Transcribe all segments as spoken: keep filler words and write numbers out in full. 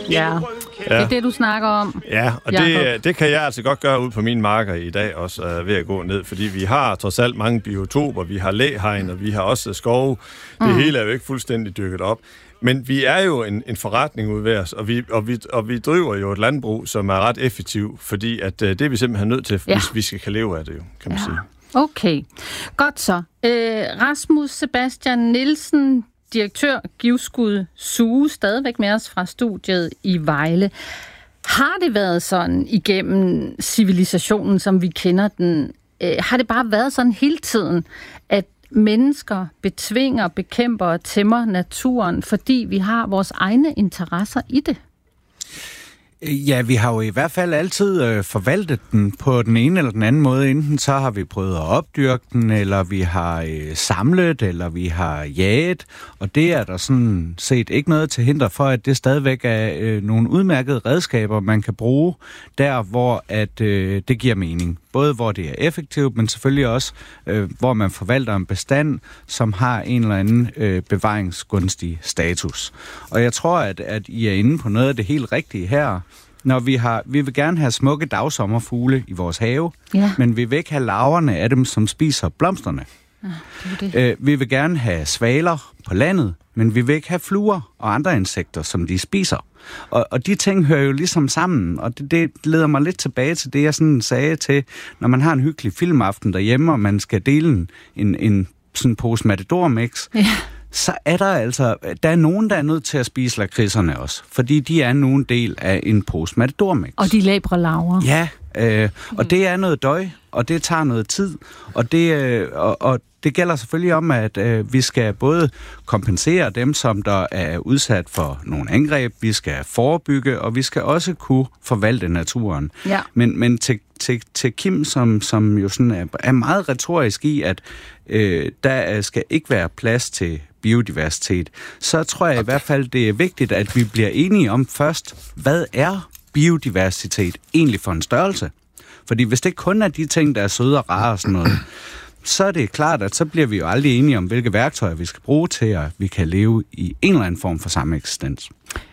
Ja, det er det, du snakker om. Ja, og det, det kan jeg altså godt gøre ud på mine marker i dag også uh, ved at gå ned, fordi vi har trods alt mange biotoper, vi har læhegn, og vi har også skove. Det mm. hele er jo ikke fuldstændig dykket op. Men vi er jo en, en forretning ud ved os, og vi, og, vi, og vi driver jo et landbrug, som er ret effektivt, fordi at, uh, det er vi simpelthen nødt til, ja. hvis vi skal kan leve af det, jo, kan man ja. sige. Okay, godt så. Øh, Rasmus Sebastian Nielsen, direktør Givskud Suge, stadigvæk med os fra studiet i Vejle. Har det været sådan igennem civilisationen, som vi kender den? Øh, har det bare været sådan hele tiden, at mennesker betvinger, bekæmper og tæmmer naturen, fordi vi har vores egne interesser i det? Ja, vi har jo i hvert fald altid øh, forvaltet den på den ene eller den anden måde. Enten så har vi prøvet at opdyrke den, eller vi har øh, samlet, eller vi har jaget. Og det er der sådan set ikke noget til hinder for, at det stadigvæk er øh, nogle udmærkede redskaber, man kan bruge der, hvor at, øh, det giver mening. Både hvor det er effektivt, men selvfølgelig også, øh, hvor man forvalter en bestand, som har en eller anden øh, bevaringsgunstig status. Og jeg tror, at, at I er inde på noget af det helt rigtige her. Når vi har, vi vil gerne have smukke dagsommerfugle i vores have, ja. men vi vil ikke have larverne af dem, som spiser blomsterne. Ja, det det. Øh, vi vil gerne have svaler på landet, men vi vil ikke have fluer og andre insekter, som de spiser. Og, og de ting hører jo ligesom sammen, og det, det leder mig lidt tilbage til det, jeg sådan sagde til, når man har en hyggelig filmaften derhjemme, og man skal dele en, en, en sådan pose Matador-mix, ja. så er der altså, der er nogen, der er nødt til at spise lakridserne også, fordi de er nu en del af en pose Matador-mix. Og de labre larver. Ja, øh, og det er noget døj, og det tager noget tid, og det, øh, og, og det gælder selvfølgelig om, at øh, vi skal både kompensere dem, som der er udsat for nogle angreb, vi skal forebygge, og vi skal også kunne forvalte naturen. Ja. Men, men til, til, til Kim, som, som jo sådan er, er meget retorisk i, at øh, der skal ikke være plads til biodiversitet, så tror jeg okay. i hvert fald, det er vigtigt, at vi bliver enige om først, hvad er biodiversitet egentlig for en størrelse? Fordi hvis det kun er de ting, der er søde og rare og sådan noget, så er det klart, at så bliver vi jo aldrig enige om, hvilke værktøjer vi skal bruge til, at vi kan leve i en eller anden form for samme eksistens.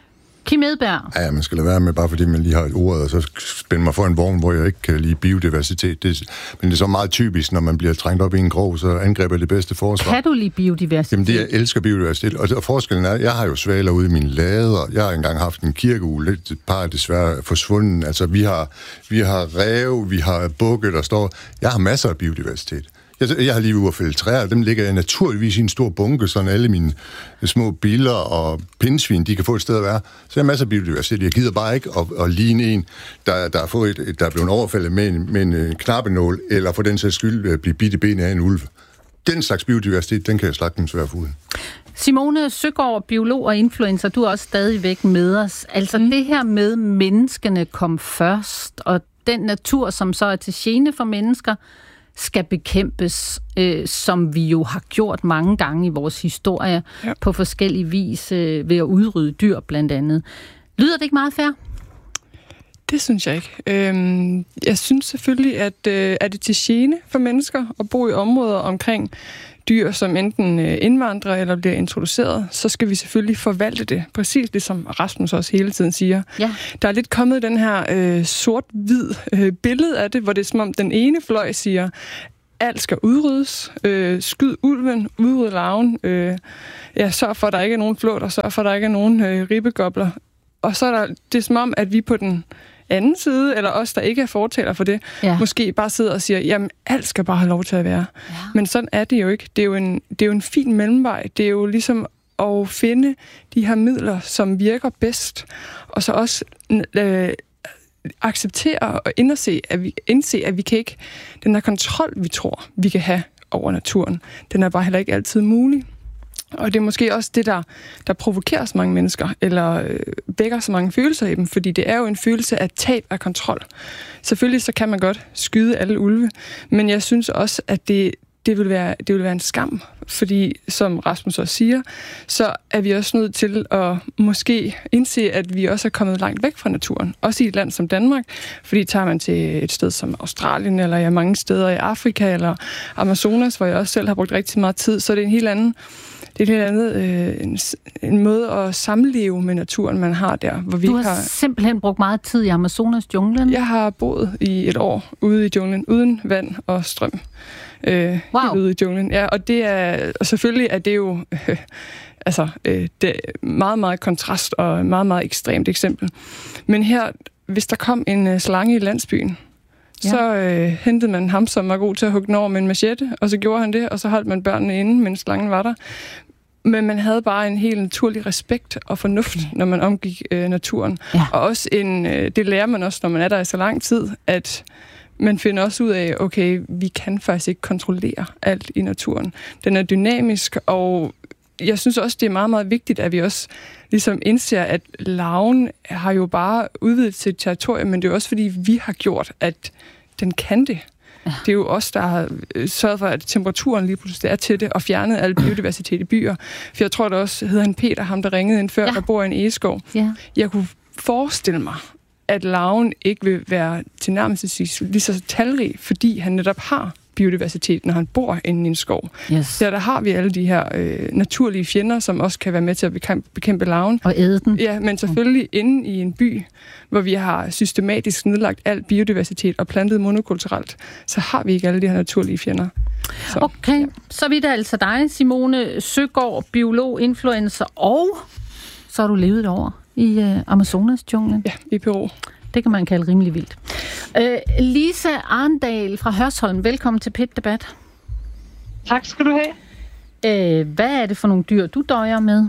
Kim Edberg. Ja, man skal lade være med, bare fordi man lige har et ord, og så spænde mig for en vogn, hvor jeg ikke kan lide biodiversitet. Det, men det er så meget typisk, når man bliver trængt op i en grov, så angriber det bedste forsvar. Kan du lide biodiversitet? Jamen, det, jeg elsker biodiversitet, og, og forskellen er, jeg har jo svaler ude i min lade, og jeg har engang haft en kirkeugle, et par er desværre forsvundet. Altså, vi har, vi har ræve, vi har bukke, der står. Jeg har masser af biodiversitet. Jeg, jeg har lige ude at fælde træer, dem ligger jeg naturligvis i en stor bunke, sådan alle mine små biller og pindsvin, de kan få et sted at være. Så jeg har masser af biodiversitet. Jeg gider bare ikke at, at ligne en, der, der, er fået et, der er blevet overfaldet med en, med en knappenål, eller for den sags skyld blive bidt i benet af en ulv. Den slags biodiversitet, den kan jeg sagtens være fuld. Simone Søgaard, biolog og influencer, du er også stadigvæk med os. Altså mm. det her med menneskene kom først, og den natur, som så er til gene for mennesker, skal bekæmpes, øh, som vi jo har gjort mange gange i vores historie, ja. på forskellige vis øh, ved at udrydde dyr blandt andet. Lyder det ikke meget fair? Det synes jeg ikke. Øhm, jeg synes selvfølgelig, at øh, er det til gene for mennesker at bo i områder omkring dyr, som enten øh, indvandrer eller bliver introduceret, så skal vi selvfølgelig forvalte det, præcis ligesom Rasmus også hele tiden siger. Ja. Der er lidt kommet den her øh, sort-hvid øh, billede af det, hvor det er som om den ene fløj siger, alt skal udryddes, øh, skyd ulven, udrydde larven, øh, ja, sørg for, at der ikke er nogen flåt, og sørg for, at der ikke er nogen øh, ribbegobler. Og så er der, det er som om, at vi på den anden side, eller os, der ikke er fortaler for det, ja. måske bare sidder og siger, jamen, alt skal bare have lov til at være. Ja. Men sådan er det jo ikke. Det er jo, en, det er jo en fin mellemvej. Det er jo ligesom at finde de her midler, som virker bedst, og så også øh, acceptere og indse, at vi, indse, at vi kan ikke, den her kontrol, vi tror, vi kan have over naturen, den er bare heller ikke altid mulig. Og det er måske også det, der, der provokerer så mange mennesker, eller øh, vækker så mange følelser i dem, fordi det er jo en følelse af tab af kontrol. Selvfølgelig så kan man godt skyde alle ulve, men jeg synes også, at det, det, vil være, det vil være en skam, fordi som Rasmus også siger, så er vi også nødt til at måske indse, at vi også er kommet langt væk fra naturen, også i et land som Danmark, fordi tager man til et sted som Australien, eller ja, mange steder i Afrika, eller Amazonas, hvor jeg også selv har brugt rigtig meget tid, så er det en helt anden det er et andet, øh, en, en måde at samleve med naturen, man har der. Hvor vi du har, har simpelthen brugt meget tid i Amazonas junglen. Jeg har boet i et år ude i junglen, uden vand og strøm. Øh, wow. Ude i junglen. Ja, og det er, og selvfølgelig er det jo øh, altså, øh, det er meget, meget kontrast og meget, meget ekstremt eksempel. Men her, hvis der kom en øh, slange i landsbyen, ja. så øh, hentede man ham, som var god til at hugge den over med en machete, og så gjorde han det, og så holdt man børnene inde, mens slangen var der. Men man havde bare en helt naturlig respekt og fornuft, okay. når man omgik øh, naturen. Ja. Og også en, øh, det lærer man også, når man er der i så lang tid, at man finder også ud af, okay, vi kan faktisk ikke kontrollere alt i naturen. Den er dynamisk, og jeg synes også, det er meget, meget vigtigt, at vi også ligesom indser, at larven har jo bare udvidet sit territorium, men det er også fordi, vi har gjort, at den kan det. Ja. Det er jo os, der har sørget for, at temperaturen lige pludselig er til det, og fjernet al biodiversitet i byer. For jeg tror, det også hedder han Peter, ham der ringede ind før, ja. der bor i en egeskov. Ja. Jeg kunne forestille mig, at larven ikke vil være tilnærmelsesvis lige så talrig, fordi han netop har biodiversitet, når han bor inde i en skov. Yes. Der, der har vi alle de her øh, naturlige fjender, som også kan være med til at bekæmpe, bekæmpe larven. Og æde den. Ja, men selvfølgelig mm. inde i en by, hvor vi har systematisk nedlagt al biodiversitet og plantet monokulturelt, så har vi ikke alle de her naturlige fjender. Så, okay, ja. Så vidt er altså dig, Simone Søgaard, biolog, influencer, og så har du levet over i øh, Amazonas-junglen. Ja, i Peru. Det kan man kalde rimelig vildt. Øh, Lisa Arndal fra Hørsholm, velkommen til P et Debat. Tak skal du have. Øh, hvad er det for nogle dyr, du døjer med?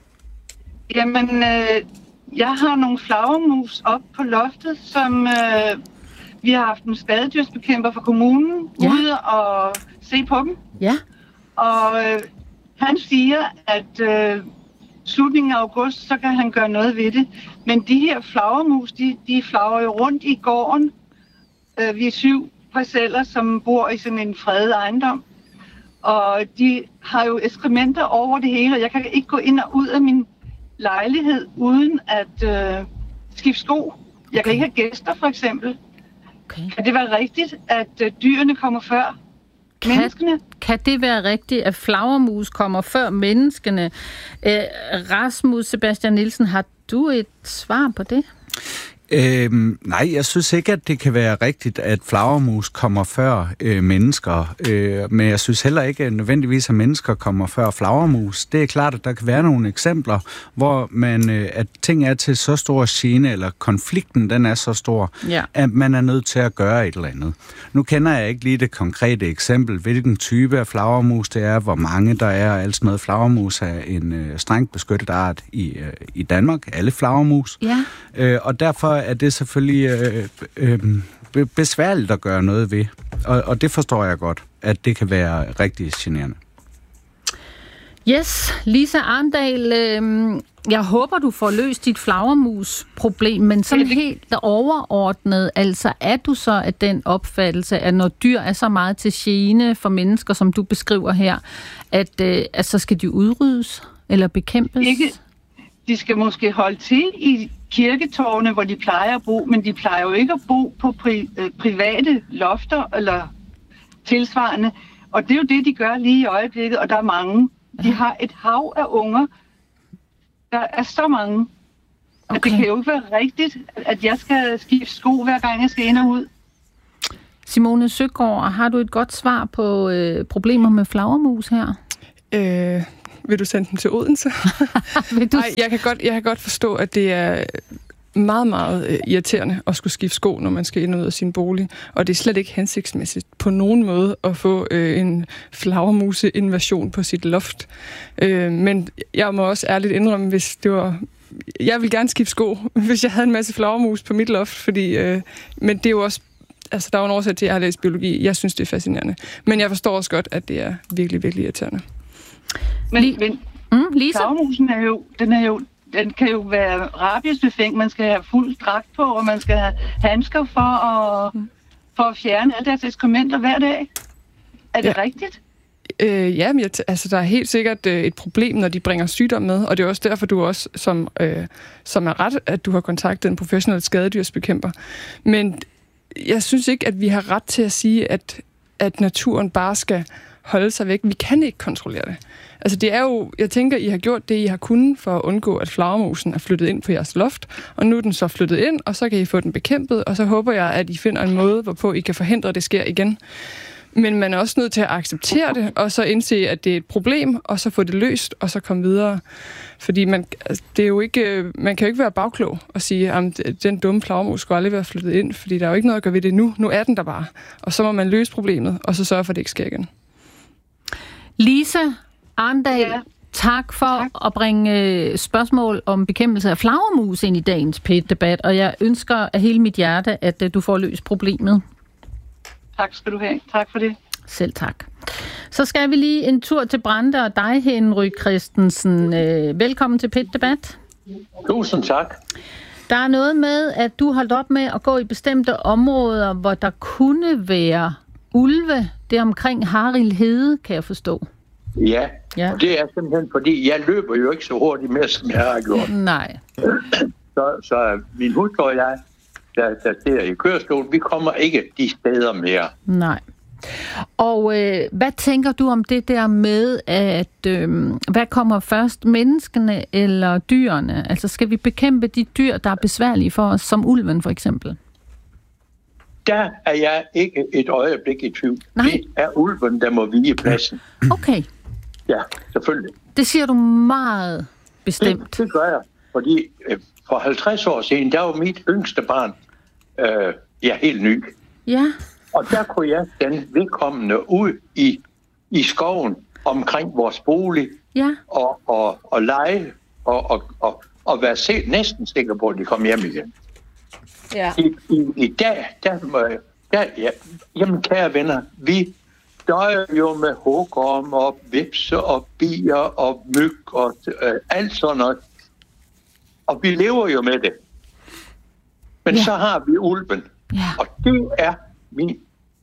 Jamen, øh, jeg har nogle flagermus op på loftet, som øh, vi har haft en skadedyrsbekæmper fra kommunen ja. ude og se på dem. Ja. Og øh, han siger, at øh, slutningen af august, så kan han gøre noget ved det. Men de her flagermus, de, de flager jo rundt i gården. Øh, vi er syv parceller, som bor i sådan en fredet ejendom. Og de har jo ekskrementer over det hele, og jeg kan ikke gå ind og ud af min lejlighed uden at øh, skifte sko. Jeg kan ikke have gæster, for eksempel. Okay. Kan det være rigtigt, at øh, dyrene kommer før kan, menneskene? Kan det være rigtigt, at flagermus kommer før menneskene? Øh, Rasmus Sebastian Nielsen, har du et svar på det? Øhm, nej, jeg synes ikke, at det kan være rigtigt, at flagermus kommer før øh, mennesker. Øh, men jeg synes heller ikke, at nødvendigvis, at mennesker kommer før flagermus. Det er klart, at der kan være nogle eksempler, hvor man, øh, at ting er til så stor gene, eller konflikten den er så stor, ja. at man er nødt til at gøre et eller andet. Nu kender jeg ikke lige det konkrete eksempel, hvilken type af flagermus det er, hvor mange der er. Altså noget flagermus er en øh, strengt beskyttet art i, øh, i Danmark. Alle flagermus. Ja. Øh, og derfor er det selvfølgelig øh, øh, besværligt at gøre noget ved. Og, og det forstår jeg godt, at det kan være rigtig generende. Yes, Lisa Arndal, øh, jeg håber, du får løst dit flagermus-problem, men sådan helt overordnet, altså er du så af den opfattelse, at når dyr er så meget til gene for mennesker, som du beskriver her, at, øh, at så skal de udryddes eller bekæmpes? Ikke. De skal måske holde til i kirketårne, hvor de plejer at bo, men de plejer jo ikke at bo på pri- øh, private lofter eller tilsvarende. Og det er jo det, de gør lige i øjeblikket, og der er mange. De har et hav af unger. Der er så mange. Okay. At det kan jo ikke være rigtigt, at jeg skal skifte sko, hver gang jeg skal ind og ud. Simone Søgaard, har du et godt svar på øh, problemer med flagermus her? Øh... Vil du sende dem til Odense? Vil du... Nej, jeg kan, godt, jeg kan godt forstå, at det er meget, meget øh, irriterende at skulle skifte sko, når man skal ind og ud af sin bolig. Og det er slet ikke hensigtsmæssigt på nogen måde at få øh, en flagermuse-invasion på sit loft. Øh, men jeg må også ærligt indrømme, hvis det var... Jeg vil gerne skifte sko, hvis jeg havde en masse flagermus på mit loft, fordi... Øh, men det er jo også... Altså, der er jo en årsag til, at jeg har læst biologi. Jeg synes, det er fascinerende. Men jeg forstår også godt, at det er virkelig, virkelig irriterende. Men, men mm, flagermusen er jo, den er jo, den kan jo være rabiesbefængt. Man skal have fuld dragt på, og man skal have handsker for at, for at fjerne alle deres ekskrementer hver dag. Er det ja. rigtigt? Øh, ja, men jeg t- altså, der er helt sikkert øh, et problem, når de bringer sygdom med, og det er også derfor, du også, som, øh, som er ret, at du har kontaktet en professionel skadedyrsbekæmper. Men jeg synes ikke, at vi har ret til at sige, at, at naturen bare skal holde sig væk. Vi kan ikke kontrollere det. Altså det er jo, jeg tænker, I har gjort det, I har kunnet for at undgå, at flagermusen er flyttet ind på jeres loft, og nu er den så flyttet ind, og så kan I få den bekæmpet, og så håber jeg, at I finder en måde, hvorpå I kan forhindre, at det sker igen. Men man er også nødt til at acceptere det, og så indse, at det er et problem, og så få det løst, og så komme videre. Fordi man, altså, det er jo ikke, man kan jo ikke være bagklog og sige, at den dumme flagermus skulle aldrig være flyttet ind, fordi der er jo ikke noget at gøre ved det nu. Nu er den der bare. Og så må man løse problemet, og så sørge for, at det ikke sker igen. Lise Arndal, ja. tak for tak. at bringe spørgsmål om bekæmpelse af flagermus ind i dagens P et-debat, og jeg ønsker af hele mit hjerte, at du får løst problemet. Tak skal du have. Tak for det. Selv tak. Så skal vi lige en tur til Brande og dig, Henry Christensen. Velkommen til P et-debat. Tusind tak. Der er noget med, at du holdt op med at gå i bestemte områder, hvor der kunne være ulve. Det er omkring Harrild Hede, kan jeg forstå. Ja, ja. Og det er simpelthen, fordi jeg løber jo ikke så hurtigt mere, som jeg har gjort. Nej. Så, så min hustru og jeg, der, der sidder i kørestol, vi kommer ikke de steder mere. Nej. Og øh, hvad tænker du om det der med, at øh, hvad kommer først, menneskene eller dyrene? Altså skal vi bekæmpe de dyr, der er besværlige for os, som ulven for eksempel? Der er jeg ikke et øjeblik i tvivl. Nej. Det er ulven, der må vige pladsen. Okay. Ja, selvfølgelig. Det siger du meget bestemt. Det, det gør jeg, fordi øh, for halvtreds år siden, der var mit yngste barn øh, ja, helt ny. Ja. Og der kunne jeg den vedkommende ud i, i skoven omkring vores bolig ja. og, og, og lege og, og, og, og være se, næsten sikker på, at de kom hjem igen. Ja. I, i, I dag, der, der ja, jamen kære venner, vi døjer jo med hugorm og vipse og bier og myg og øh, alt sådan noget. Og vi lever jo med det. Men ja. så har vi ulven. Ja. Og det er min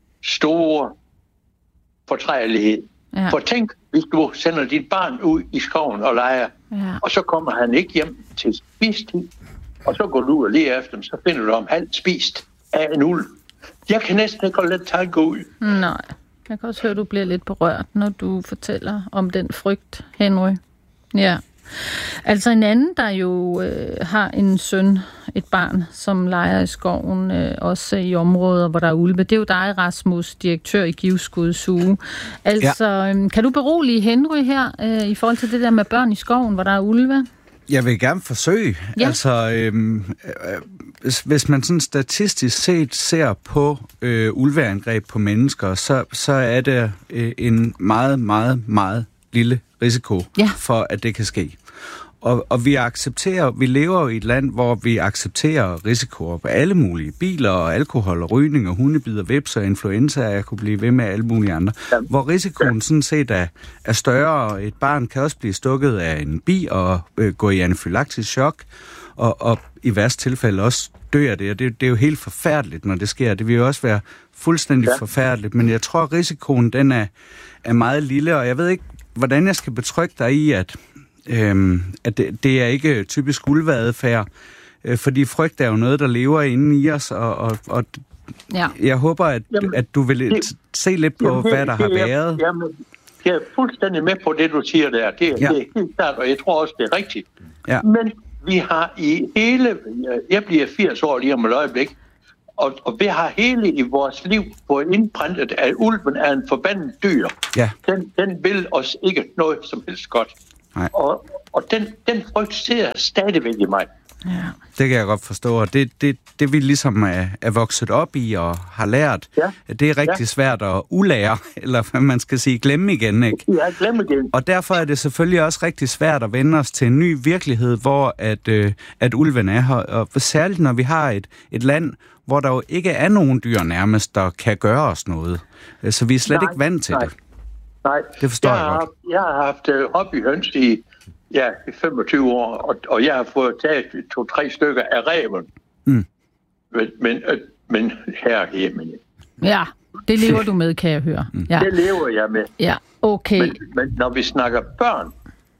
store fortrædelighed. Ja. For tænk, hvis du sender dit barn ud i skoven og leger, ja. og så kommer han ikke hjem til spistid, og så går du ud og lige efter dem, så finder du ham halvt spist af en ulv. Jeg kan næsten ikke holde den tanke ud. Nej, jeg kan også høre, at du bliver lidt berørt, når du fortæller om den frygt, Henry. Ja. Altså en anden, der jo øh, har en søn, et barn, som leger i skoven, øh, også i områder, hvor der er ulve. Det er jo dig, Rasmus, direktør i Givskud Zoo. Altså, ja. øh, kan du berolige Henry her, øh, i forhold til det der med børn i skoven, hvor der er ulve? Jeg vil gerne forsøge. Ja. Altså, øh, øh, hvis, hvis man sådan statistisk set ser på øh, ulveangreb på mennesker, så, så er det øh, en meget, meget, meget lille risiko ja. for, at det kan ske. Og, og vi accepterer, vi lever jo i et land, hvor vi accepterer risikoer på alle mulige biler og alkohol og rygning og hundebid og vips og influenza, og jeg kunne blive ved med alle mulige andre. Ja. Hvor risikoen sådan set er, er større, og et barn kan også blive stukket af en bi og øh, gå i anafylaktisk chok, og, og i værste tilfælde også dør det, og det, det er jo helt forfærdeligt, når det sker. Det vil jo også være fuldstændig ja. forfærdeligt, men jeg tror, risikoen den er, er meget lille, og jeg ved ikke, hvordan jeg skal betrygge dig i, at Øhm, at det, det er ikke typisk ulveadfærd, øh, fordi frygt er jo noget, der lever inde i os, og, og, og ja. jeg håber, at, jamen, at du vil det, se lidt på, jamen, det, hvad der det, har det, været. Jamen, jeg er fuldstændig med på det, du siger der. Det, ja. det er helt klart, og jeg tror også, det er rigtigt. Ja. Men vi har i hele... Jeg bliver firs år lige om et øjeblik, og, og vi har hele i vores liv fået indprintet, at ulven er en forbandet dyr. Ja. Den, den vil os ikke noget som helst godt. Nej. Og, og den, den frygt sidder stadigvæk i mig. Ja. Det kan jeg godt forstå, og det, det, det vi ligesom er, er vokset op i og har lært, ja. at det er rigtig ja. svært at ulære, eller hvad man skal sige, glemme igen, ikke? Ja, glemme igen. Og derfor er det selvfølgelig også rigtig svært at vende os til en ny virkelighed, hvor at, øh, at ulven er her, og særligt når vi har et, et land, hvor der jo ikke er nogen dyr nærmest, der kan gøre os noget. Så vi er slet nej, ikke vant til nej. det. Nej, det forstår jeg, jeg godt. Har, jeg har haft uh, hobbyhøns i, ja, i femogtyve år, og, og jeg har fået taget to-tre stykker af ræven. Mm. Men, men, øh, men herre hjemme. Ja, det lever du med, kan jeg høre. Ja. Det lever jeg med. Ja, okay. Men, men når vi snakker børn,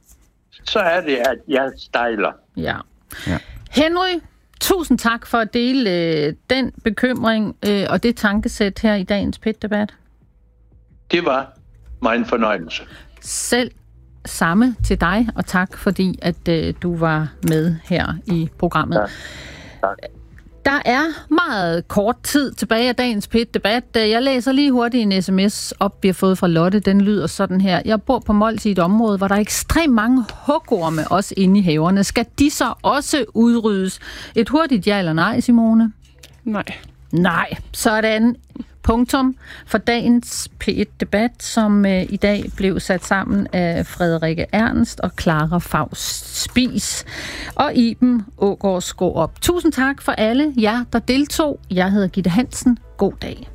så er det, at jeg stejler. Ja. ja. Henry, tusind tak for at dele øh, den bekymring øh, og det tankesæt her i dagens P et-debat. Det var Meget fornøjelse. Selv samme til dig, og tak fordi, at øh, du var med her i programmet. Ja. Tak. Der er meget kort tid tilbage af dagens P et-debat. Jeg læser lige hurtigt en sms op, vi har fået fra Lotte. Den lyder sådan her. Jeg bor på Mols i et område, hvor der er ekstremt mange hugorme også inde i haverne. Skal de så også udryddes? Et hurtigt ja eller nej, Simone? Nej. Nej. Sådan. Punktum for dagens P et-debat, som øh, i dag blev sat sammen af Frederikke Ernst og Clara Faust Spies og Iben Aagaard Skaarup. Tusind tak for alle jer, der deltog. Jeg hedder Gitte Hansen. God dag.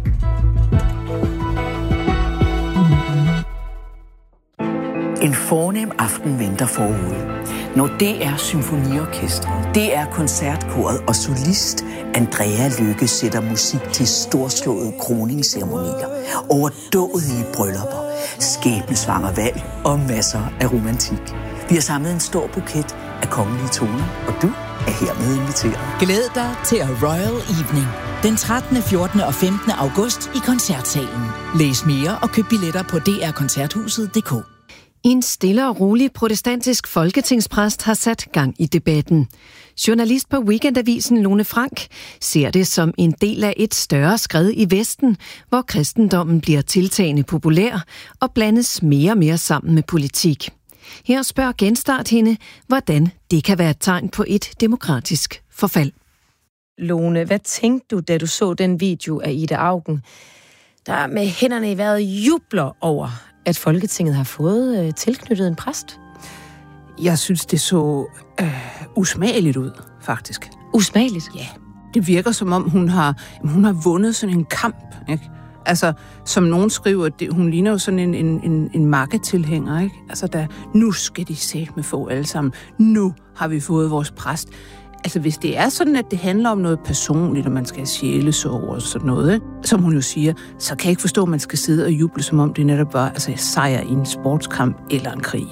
En fornem aften venter forude. Når D R Symfoniorkestret, D R Koncertkoret og solist Andrea Lykke sætter musik til storslåede kroningsceremonier, overdådige bryllupper, skæbnesvanger valg og masser af romantik. Vi har samlet en stor buket af kongelige toner, og du er hermed inviteret. Glæd dig til A Royal Evening den trettende, fjortende og femtende august i Koncertsalen. Læs mere og køb billetter på d r koncerthuset punktum d k. En stille og rolig protestantisk folketingspræst har sat gang i debatten. Journalist på Weekendavisen Lone Frank ser det som en del af et større skred i Vesten, hvor kristendommen bliver tiltagende populær og blandes mere og mere sammen med politik. Her spørger Genstart hende, hvordan det kan være et tegn på et demokratisk forfald. Lone, hvad tænkte du, da du så den video af Ida Auken, der med hænderne i vejret jubler over, at Folketinget har fået øh, tilknyttet en præst? Jeg synes, det så øh, usmageligt ud, faktisk. Usmageligt? Ja. Det virker som om, hun har, hun har vundet sådan en kamp, ikke? Altså, som nogen skriver, det, hun ligner jo sådan en, en, en, en makketilhænger, ikke? Altså, der, nu skal de sætte med få alle sammen. Nu har vi fået vores præst. Altså, hvis det er sådan, at det handler om noget personligt, og man skal have sjælesorg og sådan noget, ikke? Som hun jo siger, så kan jeg ikke forstå, at man skal sidde og juble, som om det netop var altså, sejr i en sportskamp eller en krig.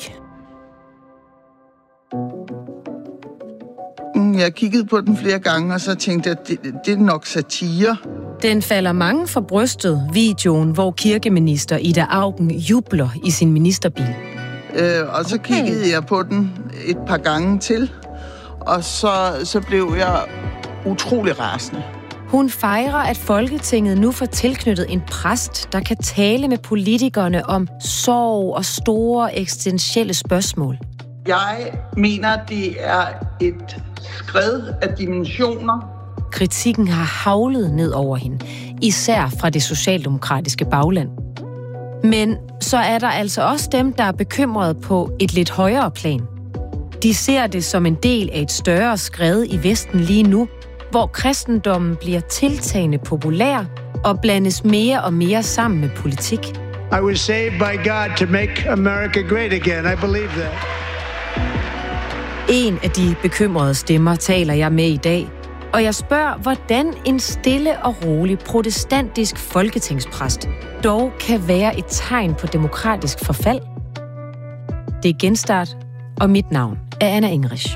Jeg kiggede på den flere gange, og så tænkte jeg, at det, det er nok satire. Den falder mange for brystet, videoen, hvor kirkeminister Ida Auken jubler i sin ministerbil. Øh, og så kiggede okay. jeg på den et par gange til, og så, så blev jeg utrolig rasende. Hun fejrer, at Folketinget nu får tilknyttet en præst, der kan tale med politikerne om sorg og store eksistentielle spørgsmål. Jeg mener, det er et skred af dimensioner. Kritikken har haglet ned over hende, især fra det socialdemokratiske bagland. Men så er der altså også dem, der er bekymrede på et lidt højere plan. De ser det som en del af et større skred i Vesten lige nu, hvor kristendommen bliver tiltagende populær og blandes mere og mere sammen med politik. I was saved by God to make America great again. I believe that. En af de bekymrede stemmer taler jeg med i dag, og jeg spørger, hvordan en stille og rolig protestantisk folketingspræst dog kan være et tegn på demokratisk forfald. Det er Genstart, og mit navn er Anna Engrich.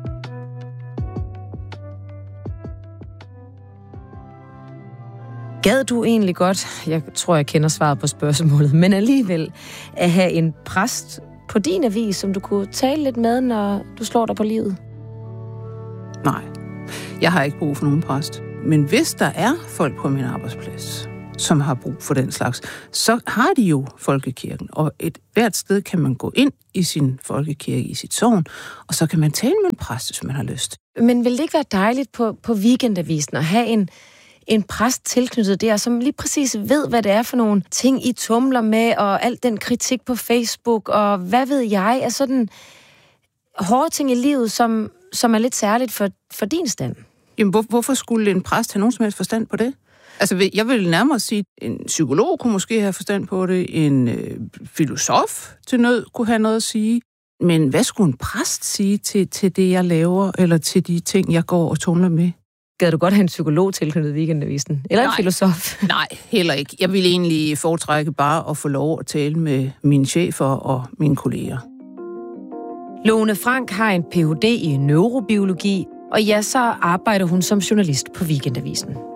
Gad du egentlig godt, jeg tror, jeg kender svaret på spørgsmålet, men alligevel at have en præst på din avis, som du kunne tale lidt med, når du slår dig på livet? Nej, jeg har ikke brug for nogen præst. Men hvis der er folk på min arbejdsplads, som har brug for den slags, så har de jo folkekirken. Og et hvert sted kan man gå ind i sin folkekirke, i sit sogn, og så kan man tale med en præst, hvis man har lyst. Men vil det ikke være dejligt på, på Weekendavisen at have en, en præst tilknyttet der, som lige præcis ved, hvad det er for nogle ting, I tumler med, og alt den kritik på Facebook, og hvad ved jeg, er sådan hårde ting i livet, som, som er lidt særligt for, for din stand? Jamen, hvor, hvorfor skulle en præst have nogen som helst forstand på det? Altså, jeg vil nærmere sige, at en psykolog kunne måske have forstand på det, en øh, filosof til nød kunne have noget at sige. Men hvad skulle en præst sige til, til det, jeg laver, eller til de ting, jeg går og tumler med? Gad du godt have en psykolog tilknyttet Weekendavisen? Eller Nej. en filosof? Nej, heller ikke. Jeg vil egentlig foretrække bare at få lov at tale med mine chefer og mine kolleger. Lone Frank har en P H D i neurobiologi, og ja, så arbejder hun som journalist på Weekendavisen.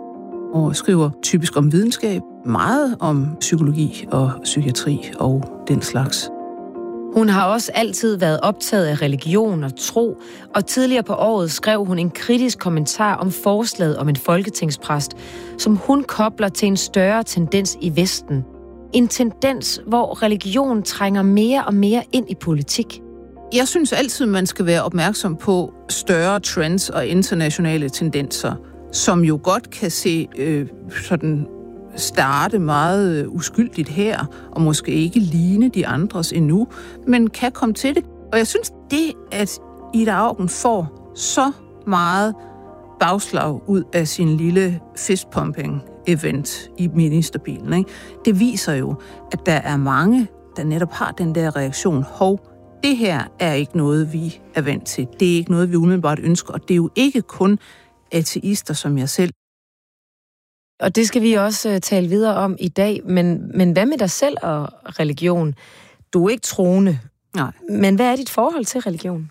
og skriver typisk om videnskab, meget om psykologi og psykiatri og den slags. Hun har også altid været optaget af religion og tro, og tidligere på året skrev hun en kritisk kommentar om forslaget om en folketingspræst, som hun kobler til en større tendens i Vesten. En tendens, hvor religion trænger mere og mere ind i politik. Jeg synes altid, man skal være opmærksom på større trends og internationale tendenser, som jo godt kan se øh, sådan starte meget uskyldigt her, og måske ikke ligne de andres endnu, men kan komme til det. Og jeg synes, det, at Ida Auken får så meget bagslag ud af sin lille fistpumping-event i ministerbilen, ikke? Det viser jo, at der er mange, der netop har den der reaktion. Hov, det her er ikke noget, vi er vant til. Det er ikke noget, vi umiddelbart ønsker, og det er jo ikke kun ateister som jeg selv. Og det skal vi også uh, tale videre om i dag, men, men hvad med dig selv og religion? Du er ikke troende. Nej. Men hvad er dit forhold til religion?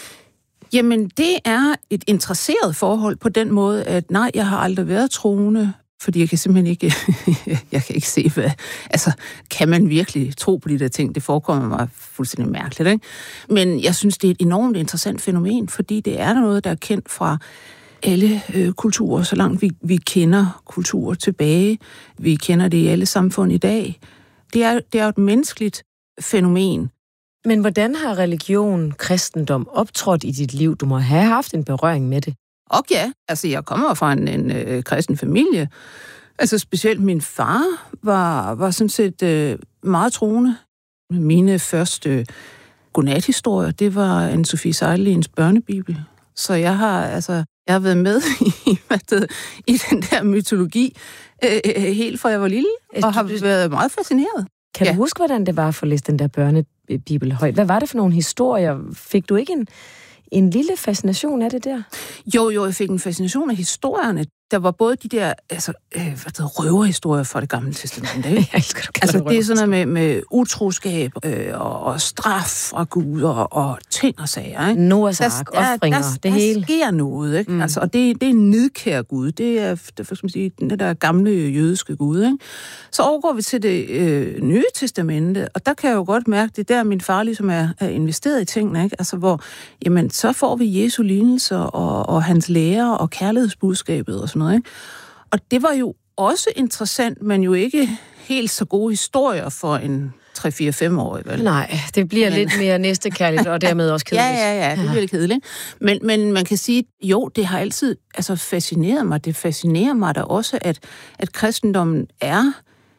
Jamen, det er et interesseret forhold på den måde, at nej, jeg har aldrig været troende, fordi jeg kan simpelthen ikke, jeg kan ikke se, hvad, altså, kan man virkelig tro på de der ting? Det forekommer mig fuldstændig mærkeligt, ikke? Men jeg synes, det er et enormt interessant fænomen, fordi det er noget, der er kendt fra alle øh, kulturer, så langt vi, vi kender kulturer tilbage. Vi kender det i alle samfund i dag. Det er, det er et menneskeligt fænomen. Men hvordan har religion, kristendom optrådt i dit liv? Du må have haft en berøring med det. Og ja, altså jeg kommer fra en, en øh, kristen familie. Altså specielt min far var, var sådan set øh, meget troende. Mine første godnathistorier, det var Anne-Sophie Seidelins børnebibel. Så jeg har altså jeg har været med i, hvad det, i den der mytologi øh, helt fra jeg var lille, og har været meget fascineret. Kan ja. du huske, hvordan det var for at læse den der børnebibel højt? Hvad var det for nogle historier? Fik du ikke en, en lille fascination af det der? Jo, jo, jeg fik en fascination af historierne. Der var både de der altså, øh, hvad det, røverhistorier fra det gamle testamente. Ikke? Jeg elsker, du altså, det er sådan noget med, med utroskab øh, og, og straf fra Gud og, og ting og sager. Ikke? Noahs ark, ofringer, der, det hele. Der sker noget, ikke? Mm. Altså, og det, det er en nidkær Gud. Det er, det, for, skal man sige, den der gamle jødiske Gud. Ikke? Så overgår vi til det øh, nye testamente, og der kan jeg jo godt mærke, det er der, min far ligesom er, er investeret i tingene. Ikke? Altså, hvor jamen, så får vi Jesu lignelser og, og hans lære og kærlighedsbudskabet og sådan noget. Ikke? Og det var jo også interessant, men jo ikke helt så gode historier for en tre fire fem år. Vel? Nej, det bliver men... lidt mere næstekærligt, og dermed også kedeligt. ja, ja, ja, det bliver lidt kedeligt. Men, men man kan sige, jo, det har altid altså, fascineret mig. Det fascinerer mig da også, at, at kristendommen er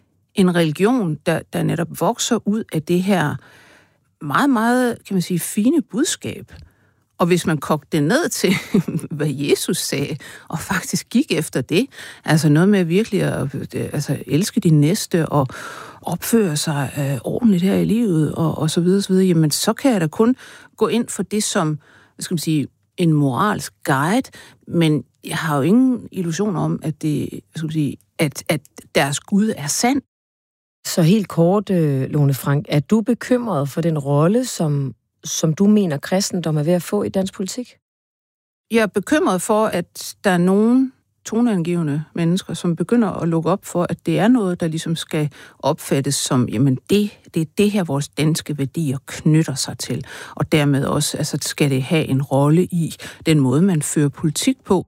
en religion, der, der netop vokser ud af det her meget, meget, kan man sige, fine budskab. Og hvis man kogte det ned til, hvad Jesus sagde, og faktisk gik efter det, altså noget med virkelig at altså, elske din næste og opføre sig øh, ordentligt her i livet, og, og så videre, så videre, jamen så kan jeg da kun gå ind for det som, hvad skal man sige, en moralsk guide, men jeg har jo ingen illusion om, at, det, hvad skal man sige, at, at deres Gud er sand. Så helt kort, Lone Frank, er du bekymret for den rolle, som som du mener, kristendom er ved at få i dansk politik? Jeg er bekymret for, at der er nogle toneangivende mennesker, som begynder at lukke op for, at det er noget, der ligesom skal opfattes som, jamen det, det er det her, vores danske værdier knytter sig til. Og dermed også, altså skal det have en rolle i den måde, man fører politik på.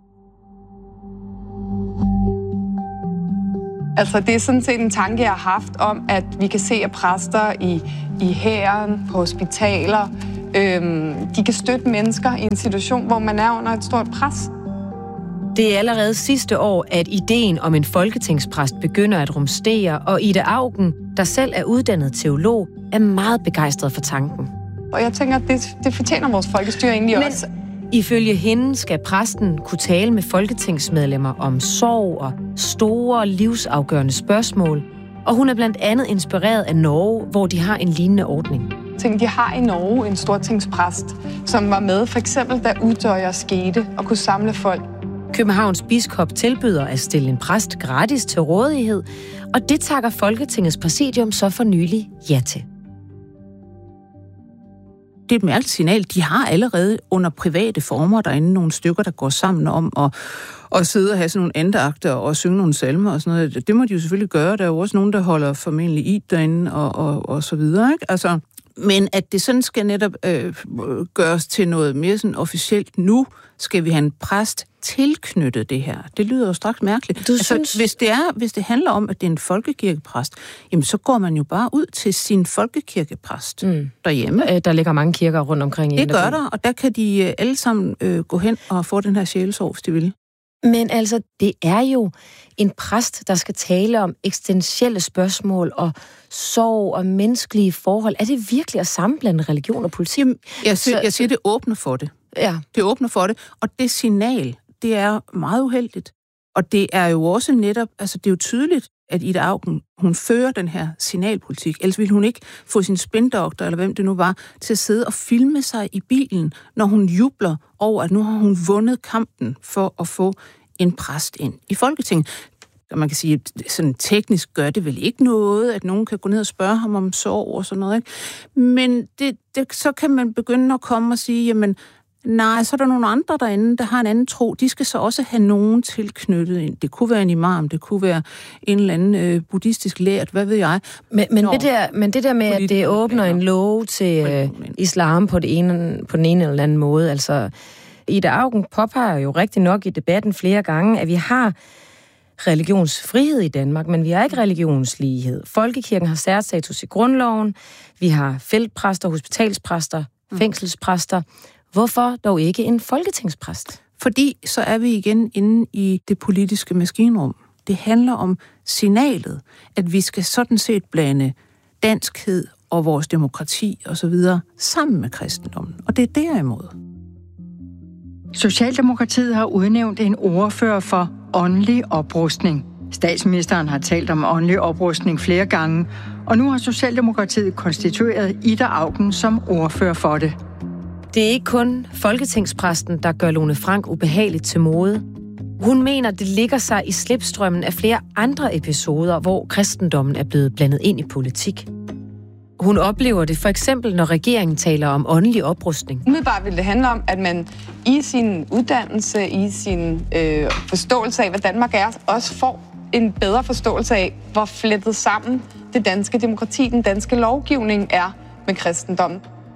Altså, det er sådan set en tanke, jeg har haft om, at vi kan se, at præster i, i hæren, på hospitaler, øhm, de kan støtte mennesker i en situation, hvor man er under et stort pres. Det er allerede sidste år, at ideen om en folketingspræst begynder at rumstere, og Ida Auken, der selv er uddannet teolog, er meget begejstret for tanken. Og jeg tænker, at det, det fortjener vores folkestyre egentlig Men... også. Ifølge hende skal præsten kunne tale med folketingsmedlemmer om sorg og store livsafgørende spørgsmål. Og hun er blandt andet inspireret af Norge, hvor de har en lignende ordning. Tænk, de har i Norge en stortingspræst, som var med for eksempel, da Utøjer skete og kunne samle folk. Københavns biskop tilbyder at stille en præst gratis til rådighed, og det takker Folketingets præsidium så for nylig ja til. det er et mærkeligt signal. De har allerede under private former derinde nogle stykker, der går sammen om at, at sidde og have sådan nogle andagter og synge nogle salmer og sådan noget. Det må de jo selvfølgelig gøre. Der er jo også nogen, der holder formentlig i derinde og, og, og så videre, ikke? Altså, men at det sådan skal netop øh, gøres til noget mere sådan officielt nu, skal vi have en præst tilknyttet det her. Det lyder jo straks mærkeligt. Du altså, synes... hvis, det er, hvis det handler om, at det er en folkekirkepræst, jamen så går man jo bare ud til sin folkekirkepræst mm. derhjemme. Der ligger mange kirker rundt omkring i det gør der, og der kan de alle sammen øh, gå hen og få den her sjælesorg, hvis de vil. Men altså, det er jo en præst, der skal tale om eksistentielle spørgsmål og sorg og menneskelige forhold. Er det virkelig at sammenblande religion og politik? Jamen, jeg, siger, så, jeg siger, det åbner for det. Ja. Det åbner for det, og det signal, det er meget uheldigt. Og det er jo også netop, altså det er jo tydeligt, at Ida Auken, hun fører den her signalpolitik. Ellers ville hun ikke få sin spindoktor, eller hvem det nu var, til at sidde og filme sig i bilen, når hun jubler over, at nu har hun vundet kampen for at få en præst ind i Folketinget. Og man kan sige, at sådan teknisk gør det vel ikke noget, at nogen kan gå ned og spørge ham om sorg og sådan noget, ikke? Men det, det, så kan man begynde at komme og sige, jamen, nej, så er der nogle andre derinde, der har en anden tro. De skal så også have nogen tilknyttet ind. Det kunne være en imam, det kunne være en eller anden øh, buddhistisk lært, hvad ved jeg. Men, men, det, der, men det der med, at det åbner en lov til øh, islam på, det ene, på den ene eller anden måde, altså Ida Auken påpeger jo rigtig nok i debatten flere gange, at vi har religionsfrihed i Danmark, men vi har ikke religionslighed. Folkekirken har særstatus i grundloven, vi har feltpræster, hospitalspræster, fængselspræster. Hvorfor dog ikke en folketingspræst? Fordi så er vi igen inde i det politiske maskinrum. Det handler om signalet, at vi skal sådan set blande danskhed og vores demokrati osv. sammen med kristendommen. Og det er derimod. Socialdemokratiet har udnævnt en ordfører for åndelig oprustning. Statsministeren har talt om åndelig oprustning flere gange, og nu har Socialdemokratiet konstitueret Ida Auken som ordfører for det. Det er ikke kun folketingspræsten, der gør Lone Frank ubehageligt til mode. Hun mener, det ligger sig i slipstrømmen af flere andre episoder, hvor kristendommen er blevet blandet ind i politik. Hun oplever det for eksempel, når regeringen taler om åndelig oprustning. Umiddelbart vil det handle om, at man i sin uddannelse, i sin øh, forståelse af, hvad Danmark er, også får en bedre forståelse af, hvor flettet sammen det danske demokrati, den danske lovgivning er med kristendommen.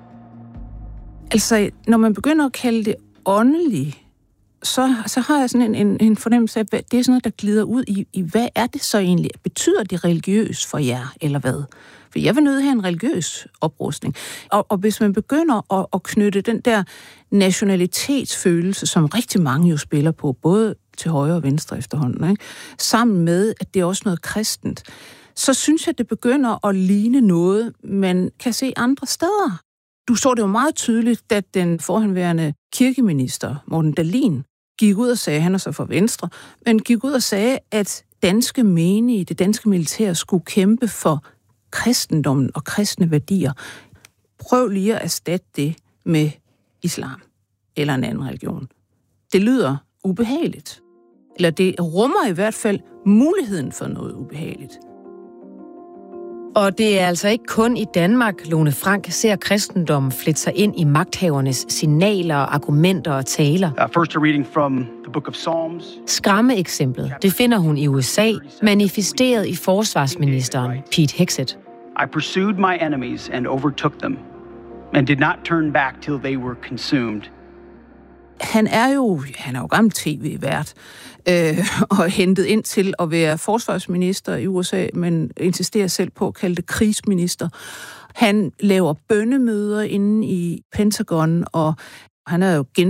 Altså, når man begynder at kalde det åndeligt, så, så har jeg sådan en, en, en fornemmelse af, at det er sådan noget, der glider ud i, i, hvad er det så egentlig? Betyder det religiøs for jer, eller hvad? For jeg vil nødt have en religiøs oprustning. Og, og hvis man begynder at, at knytte den der nationalitetsfølelse, som rigtig mange jo spiller på, både til højre og venstre efterhånden, ikke? Sammen med, at det er også noget kristent, så synes jeg, det begynder at ligne noget, man kan se andre steder. Du så det jo meget tydeligt, da den forhenværende kirkeminister, Morten Dahlin, gik ud og sagde, han er så fra Venstre, men gik ud og sagde, at danske menige, det danske militær, skulle kæmpe for kristendommen og kristne værdier. Prøv lige at erstatte det med islam eller en anden religion. Det lyder ubehageligt. Eller det rummer i hvert fald muligheden for noget ubehageligt. Og det er altså ikke kun i Danmark, Lone Frank ser kristendommen flette sig ind i magthavernes signaler, argumenter og taler. Uh, first a reading from the book of Psalms. Skræmmeeksemplet, det finder hun i U S A, manifesteret i forsvarsministeren Pete Hegseth. I pursued my enemies and overtook them, and did not turn back till they were consumed. Han er jo, han er jo gammel tv-vært, øh, og hentet ind til at være forsvarsminister i U S A, men insisterer selv på at kalde det krigsminister. Han laver bønnemøder inde i Pentagon, og han er jo gen